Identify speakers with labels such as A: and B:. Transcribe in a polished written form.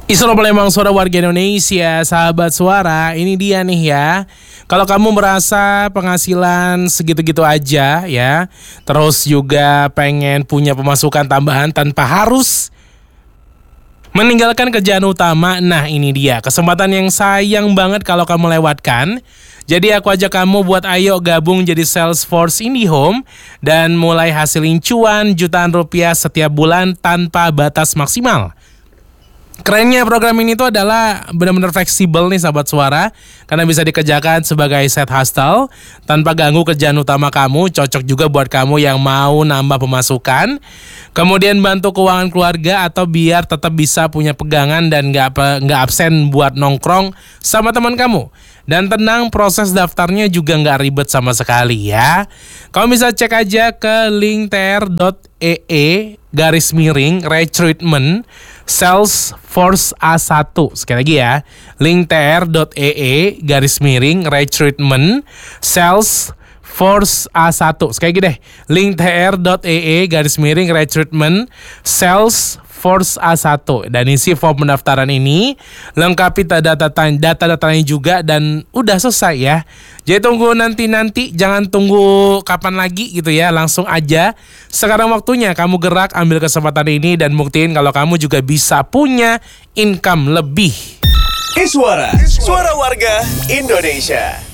A: Isra Palembang, suara warga Indonesia, sahabat suara, ini dia nih ya. Kalau kamu merasa penghasilan segitu-gitu aja ya, terus juga pengen punya pemasukan tambahan tanpa harus meninggalkan kerjaan utama, nah ini dia kesempatan yang sayang banget kalau kamu lewatkan. Jadi aku ajak kamu buat ayo gabung jadi Salesforce IndiHome dan mulai hasilin cuan jutaan rupiah setiap bulan tanpa batas maksimal. Kerennya program ini tuh adalah benar-benar fleksibel nih sahabat suara, karena bisa dikerjakan sebagai side hustle tanpa ganggu kerjaan utama kamu. Cocok juga buat kamu yang mau nambah pemasukan, kemudian bantu keuangan keluarga, atau biar tetap bisa punya pegangan dan nggak absen buat nongkrong sama teman kamu. Dan tenang, proses daftarnya juga nggak ribet sama sekali ya. Kamu bisa cek aja ke linktr.ee/recruitment Salesforce A1. Sekali lagi ya, linktr.ee/recruitment Salesforce A1. Sekali lagi deh, linktr.ee/recruitment Salesforce A1. Dan isi form pendaftaran ini, lengkapi data-datanya juga, dan udah selesai ya. Jadi tunggu nanti, jangan tunggu kapan lagi gitu ya, langsung aja. Sekarang waktunya kamu gerak, ambil kesempatan ini dan buktiin kalau kamu juga bisa punya income lebih.
B: Suara warga Indonesia.